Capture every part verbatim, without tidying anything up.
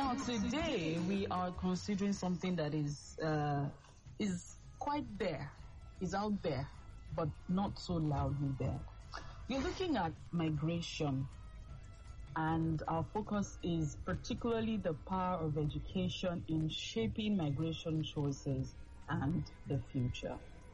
Now today we are considering something that is uh, is quite there, is out there, but not so loudly there. We're looking at migration, and our focus is particularly the power of education in shaping migration choices and the future.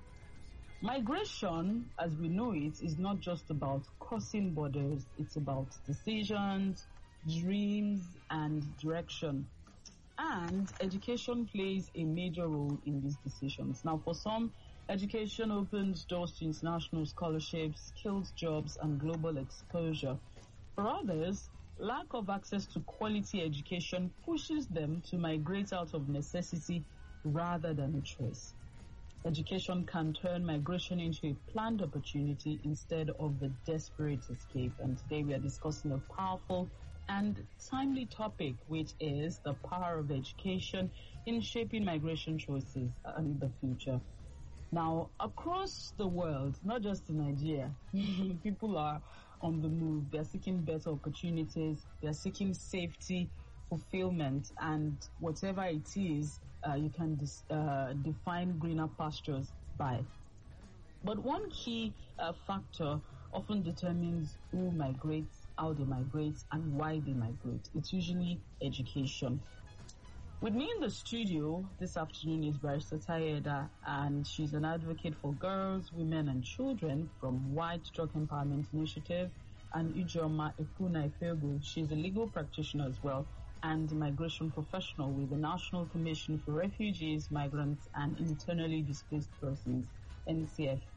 Migration, as we know it, is not just about crossing borders, it's about decisions, dreams, and direction. And education plays a major role in these decisions. Now, for some, education opens doors to international scholarships, skilled jobs, and global exposure. For others, lack of access to quality education pushes them to migrate out of necessity rather than a choice. Education can turn migration into a planned opportunity instead of the desperate escape. And today we are discussing a powerful and timely topic, which is the power of education in shaping migration choices and the future. Now, across the world, not just in Nigeria, people are on the move. They're seeking better opportunities. They're seeking safety, fulfillment, and whatever it is, uh, you can dis- uh, define greener pastures by. But one key uh, factor often determines who migrates, how they migrate, and why they migrate. It's usually education. With me in the studio this afternoon is Barrister Tayeda, and she's an advocate for girls, women, and children from White Truck Empowerment Initiative, and Ujoma Ekuna Ifegu. She's a legal practitioner as well and a migration professional with the National Commission for Refugees, Migrants, and Internally Displaced Persons, N C F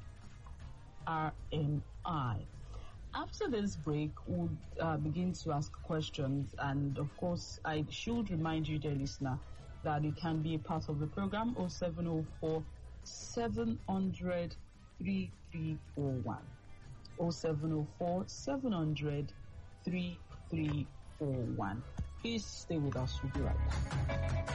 R M I. After this break, we'll uh, begin to ask questions, and of course, I should remind you, dear listener, that you can be a part of the program. oh seven oh four, seven hundred, three three four one. oh seven oh four, seven hundred, three three four one. Please stay with us. We'll be right back.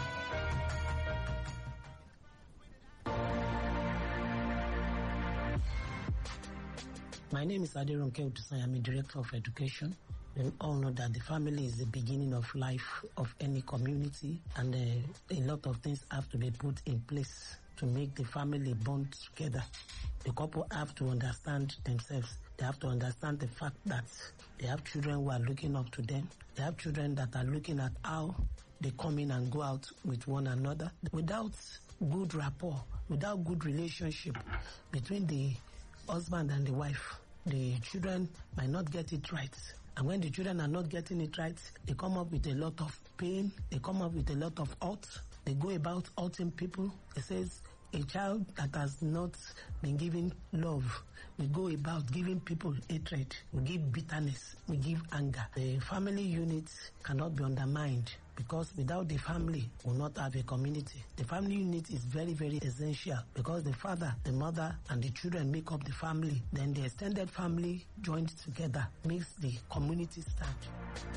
My name is Aderonke Utusai. I'm a director of education. We all know that the family is the beginning of life of any community, and uh, a lot of things have to be put in place to make the family bond together. The couple have to understand themselves. They have to understand the fact that they have children who are looking up to them. They have children that are looking at how they come in and go out with one another. Without good rapport, without good relationship between the husband and the wife, the children might not get it right. And when the children are not getting it right, they come up with a lot of pain. They come up with a lot of hurt. They go about hurting people. It says a child that has not been given love, we go about giving people hatred. We give bitterness. We give anger. The family unit cannot be undermined, because without the family, we will not have a community. The family unit is very, very essential, because the father, the mother, and the children make up the family. Then the extended family joined together makes the community stand.